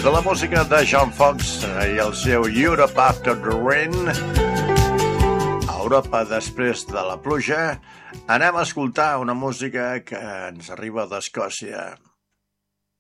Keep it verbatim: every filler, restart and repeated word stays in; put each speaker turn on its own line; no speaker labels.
de la música de John Fox i el seu Europe After the Rain, Europa després de la pluja, anem a escoltar una música que ens arriba d'Escòcia.